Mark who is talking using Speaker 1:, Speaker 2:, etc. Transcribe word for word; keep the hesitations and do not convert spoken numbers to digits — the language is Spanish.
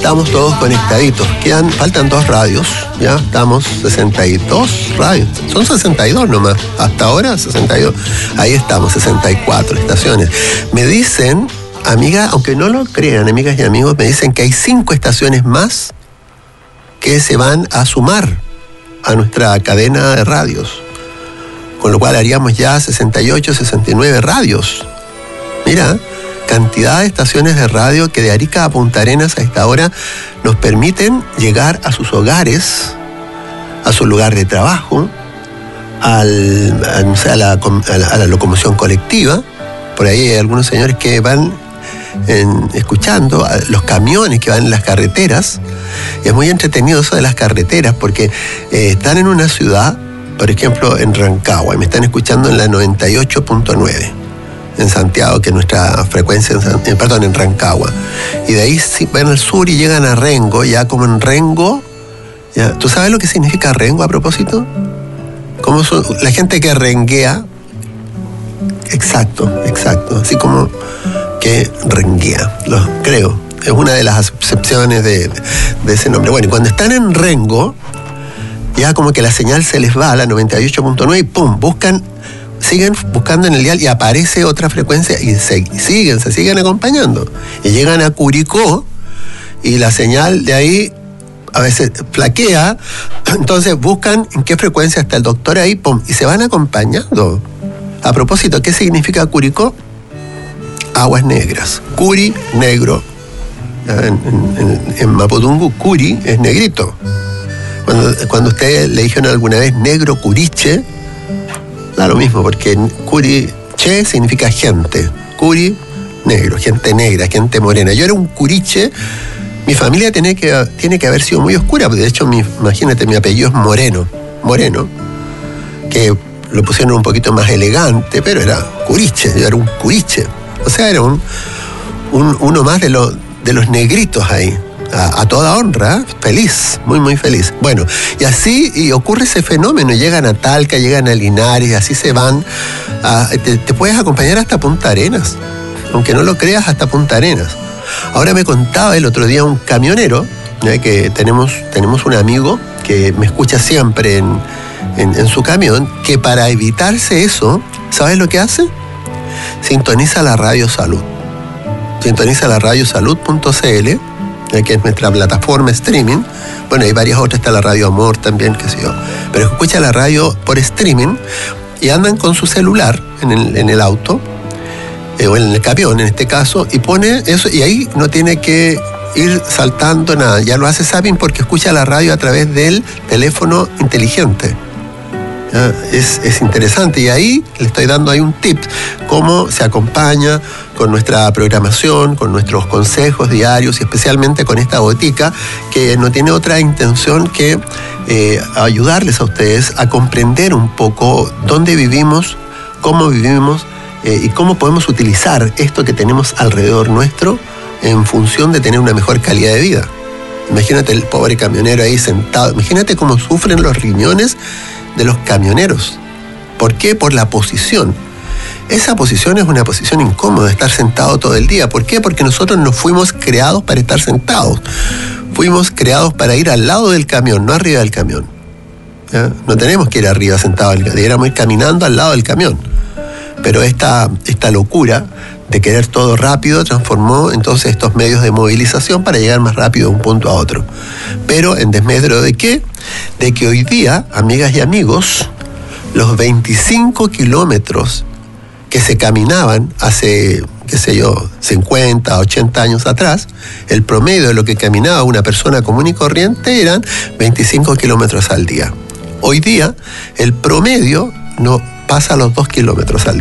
Speaker 1: estamos todos conectaditos. Quedan, faltan dos radios, ya estamos sesenta y dos radios. Son sesenta y dos nomás, hasta ahora sesenta y dos. Ahí estamos, sesenta y cuatro estaciones. Me dicen, amigas, aunque no lo crean, amigas y amigos, me dicen que hay cinco estaciones más que se van a sumar a nuestra cadena de radios. Con lo cual haríamos ya sesenta y ocho, sesenta y nueve radios. Mira, cantidad de estaciones de radio que de Arica a Punta Arenas a esta hora nos permiten llegar a sus hogares, a su lugar de trabajo, al, a, no sé, a, la, a, la, a la locomoción colectiva. Por ahí hay algunos señores que van en, escuchando a los camiones que van en las carreteras. Y es muy entretenido eso de las carreteras porque eh, están en una ciudad, por ejemplo, en Rancagua, y me están escuchando en la noventa y ocho punto nueve, en Santiago, que es nuestra frecuencia, en, eh, perdón, en Rancagua. Y de ahí sí, van al sur y llegan a Rengo, ya como en Rengo. Ya. ¿Tú sabes lo que significa Rengo a propósito? Como son, la gente que renguea, exacto, exacto, así como que renguea, lo creo. Es una de las acepciones de, de ese nombre. Bueno, y cuando están en Rengo, ya como que la señal se les va a la noventa y ocho punto nueve y pum, buscan, siguen buscando en el dial y aparece otra frecuencia y se y siguen, se siguen acompañando. Y llegan a Curicó y la señal de ahí a veces flaquea, entonces buscan en qué frecuencia está el doctor ahí, pum, y se van acompañando. A propósito, ¿qué significa Curicó? Aguas negras. Curi, negro. En, en, en Mapudungun, Curi es negrito. Cuando, cuando ustedes le dijeron alguna vez negro curiche, da lo mismo, porque curiche significa gente. Curi, negro, gente negra, gente morena. Yo era un curiche, mi familia tiene que, tiene que haber sido muy oscura, porque de hecho, mi, imagínate, mi apellido es Moreno, Moreno, que lo pusieron un poquito más elegante, pero era curiche, yo era un curiche. O sea, era un, un uno más de, lo, de los negritos ahí. A, a toda honra, feliz, muy muy feliz. Bueno, y así y ocurre ese fenómeno, llegan a Talca, llegan a Linares, y así se van, a, te, te puedes acompañar hasta Punta Arenas, aunque no lo creas, hasta Punta Arenas. Ahora me contaba el otro día un camionero, ¿eh? que tenemos, tenemos un amigo que me escucha siempre en, en, en su camión, que para evitarse eso, ¿sabes lo que hace? Sintoniza la Radio Salud. Sintoniza la radio salud punto c l, que es nuestra plataforma streaming. Bueno, hay varias otras, está la Radio Amor también, qué sé yo. Pero escucha la radio por streaming y andan con su celular en el, en el auto, eh, o en el camión en este caso, y pone eso, y ahí no tiene que ir saltando nada. Ya lo hace zapping porque escucha la radio a través del teléfono inteligente. ¿Ya? Es, es interesante, y ahí le estoy dando ahí un tip, cómo se acompaña con nuestra programación, con nuestros consejos diarios y especialmente con esta botica que no tiene otra intención que eh, ayudarles a ustedes a comprender un poco dónde vivimos, cómo vivimos eh, y cómo podemos utilizar esto que tenemos alrededor nuestro en función de tener una mejor calidad de vida. Imagínate el pobre camionero ahí sentado, imagínate cómo sufren los riñones de los camioneros. ¿Por qué? Por la posición. Esa posición es una posición incómoda, estar sentado todo el día. ¿Por qué? Porque nosotros no fuimos creados para estar sentados. Fuimos creados para ir al lado del camión, no arriba del camión. ¿Ya? No tenemos que ir arriba sentados, deberíamos ir caminando al lado del camión. Pero esta, esta locura de querer todo rápido transformó entonces estos medios de movilización para llegar más rápido de un punto a otro. Pero en desmedro de qué? De que hoy día, amigas y amigos, los veinticinco kilómetros que se caminaban hace, qué sé yo, cincuenta, ochenta años atrás, el promedio de lo que caminaba una persona común y corriente eran veinticinco kilómetros al día. Hoy día, el promedio no pasa los dos kilómetros al día.